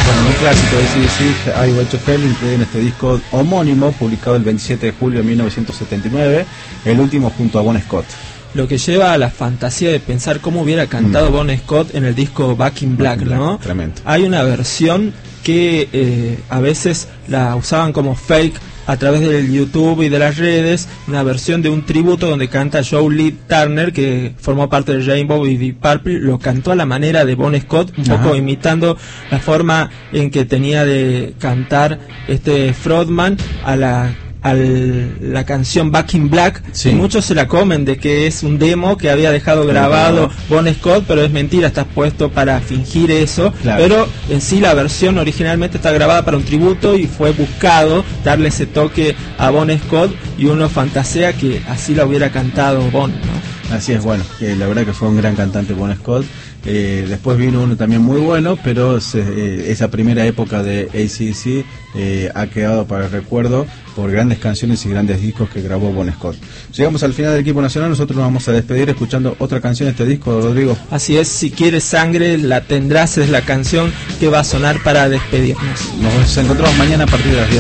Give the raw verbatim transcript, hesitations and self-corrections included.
Bueno, un clásico de A C D C, Highway to Hell, incluido en este disco homónimo, publicado el veintisiete de julio de mil novecientos setenta y nueve, el último junto a Bon Scott. Lo que lleva a la fantasía de pensar cómo hubiera cantado mm. Bon Scott en el disco Back in Black, Back in ¿no? Black, tremendo. Hay una versión que eh, a veces la usaban como fake a través del YouTube y de las redes, una versión de un tributo donde canta Joe Lee Turner, que formó parte de Rainbow y Deep Purple, lo cantó a la manera de Bon Scott, un Ajá. poco imitando la forma en que tenía de cantar este frontman a la a la canción Back in Black, sí. Y muchos se la comen de que es un demo que había dejado grabado claro. Bon Scott, pero es mentira, está puesto para fingir eso, claro. Pero en sí la versión originalmente está grabada para un tributo y fue buscado darle ese toque a Bon Scott, y uno fantasea que así la hubiera cantado Bon, ¿no? Así es, bueno, que la verdad que fue un gran cantante Bon Scott. Eh, después vino uno también muy bueno, pero se, eh, esa primera época de A C D C eh, ha quedado para el recuerdo por grandes canciones y grandes discos que grabó Bon Scott. Llegamos al final del equipo nacional, nosotros nos vamos a despedir escuchando otra canción de este disco, Rodrigo. Así es, Si Quieres Sangre, La Tendrás es la canción que va a sonar para despedirnos. Nos encontramos mañana a partir de las diez.